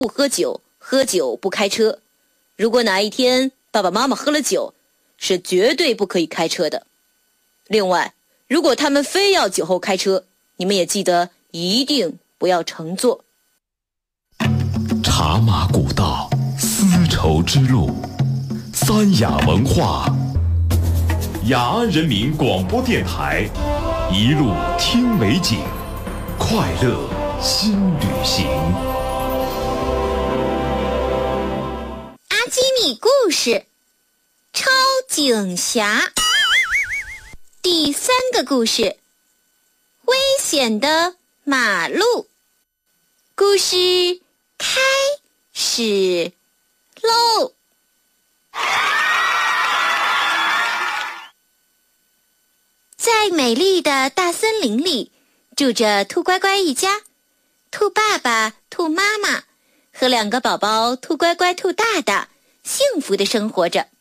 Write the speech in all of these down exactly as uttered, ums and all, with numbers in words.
不喝酒，喝酒不开车。如果哪一天爸爸妈妈喝了酒，是绝对不可以开车的。另外，如果他们非要酒后开车，你们也记得一定不要乘坐。 茶马古道，丝绸之路，三雅文化，雅安人民广播电台，一路听美景，快乐新旅行。 阿基米故事，超警侠。第三个故事，危险的马路。故事开始喽！在美丽的大森林里，住着兔乖乖一家，兔爸爸、兔妈妈和两个宝宝兔乖乖、兔大大幸福地生活着。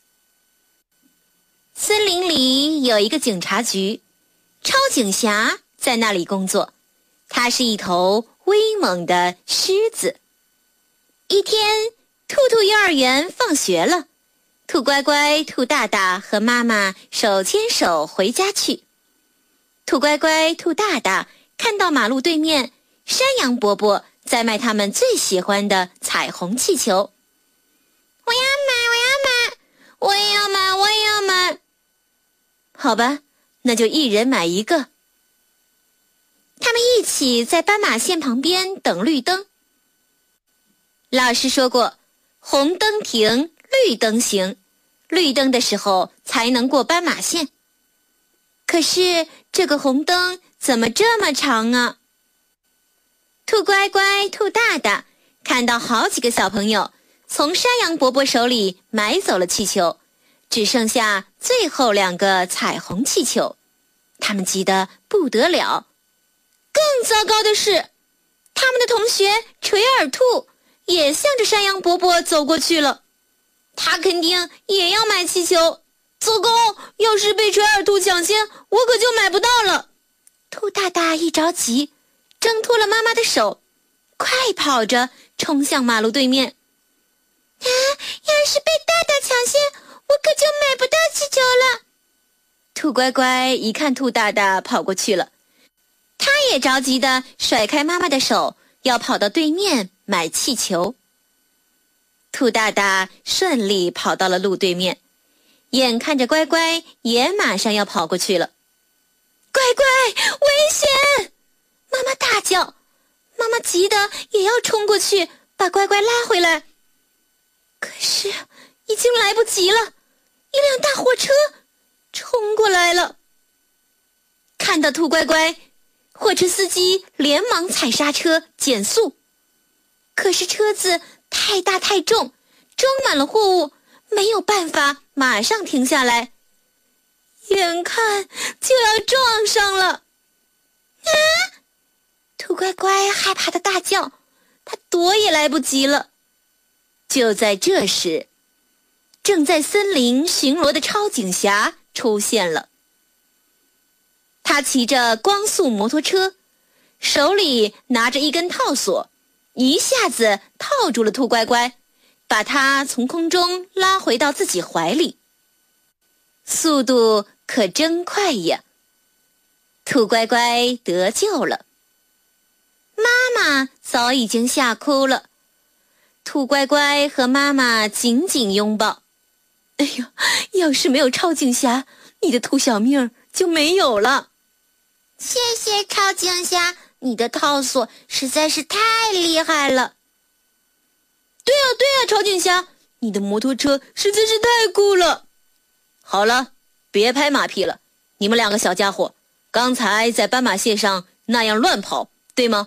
森林里有一个警察局，超警侠在那里工作，他是一头威猛的狮子。一天，兔兔幼儿园放学了，兔乖乖、兔大大和妈妈手牵手回家去。兔乖乖、兔大大看到马路对面，山羊伯伯在卖他们最喜欢的彩虹气球。我要买，我要买，我也要买，我也要买。好吧，那就一人买一个。他们一起在斑马线旁边等绿灯。老师说过，红灯停，绿灯行，绿灯的时候才能过斑马线。可是这个红灯怎么这么长啊？兔乖乖、兔大大看到好几个小朋友从山羊伯伯手里买走了气球，只剩下最后两个彩虹气球，他们急得不得了。更糟糕的是，他们的同学垂耳兔也向着山羊伯伯走过去了，他肯定也要买气球。糟糕，要是被垂耳兔抢先，我可就买不到了。兔大大一着急，挣脱了妈妈的手，快跑着冲向马路对面。啊，要是被大大抢先，我可就买不到气球了。兔乖乖一看兔大大跑过去了，他也着急地甩开妈妈的手，要跑到对面买气球。兔大大顺利跑到了路对面，眼看着乖乖也马上要跑过去了。乖乖，危险！妈妈大叫，妈妈急得也要冲过去把乖乖拉回来。可是已经来不及了，一辆大货车冲过来了。看到兔乖乖，货车司机连忙踩刹车减速，可是车子太大太重，装满了货物，没有办法马上停下来，眼看就要撞上了。啊！兔乖乖害怕的大叫，他躲也来不及了。就在这时，正在森林巡逻的超警侠出现了。他骑着光速摩托车，手里拿着一根套索，一下子套住了兔乖乖，把他从空中拉回到自己怀里。速度可真快呀！兔乖乖得救了。妈妈早已经吓哭了，兔乖乖和妈妈紧紧拥抱。哎呀，要是没有超警侠，你的兔小命就没有了。谢谢超警侠，你的套索实在是太厉害了。对啊对啊，超警侠，你的摩托车实在是太酷了。好了，别拍马屁了，你们两个小家伙，刚才在斑马线上那样乱跑，对吗？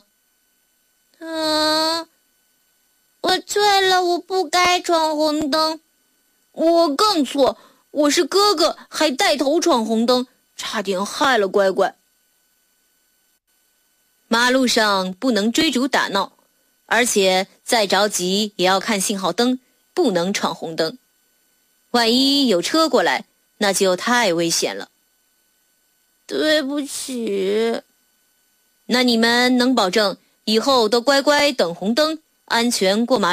嗯，我错了，我不该闯红灯。我更错，我是哥哥，还带头闯红灯，差点害了乖乖。马路上不能追逐打闹，而且再着急也要看信号灯，不能闯红灯。万一有车过来，那就太危险了。对不起。那你们能保证以后都乖乖等红灯， 安全过马